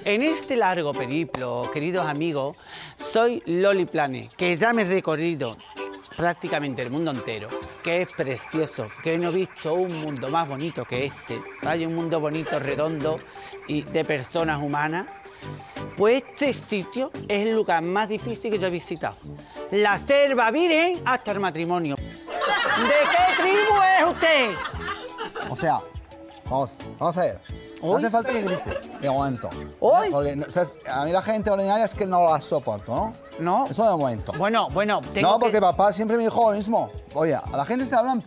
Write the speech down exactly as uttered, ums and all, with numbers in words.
En este largo periplo, queridos amigos, soy Loli Planes, que ya me he recorrido prácticamente el mundo entero, que es precioso, que no he visto un mundo más bonito que este. Hay un mundo bonito, redondo y de personas humanas. Pues este sitio es el lugar más difícil que yo he visitado. La selva virgen hasta el matrimonio. ¿De qué tribu es usted? O sea, vamos, vamos a ver. No Uy. hace falta que grites, de momento. Uy. Porque, ¿sabes? A mí la gente ordinaria es que no la soporto, ¿no? No. Eso de momento. Bueno, bueno, tengo No, porque que... papá siempre me dijo lo mismo. Oye, a la gente se habla en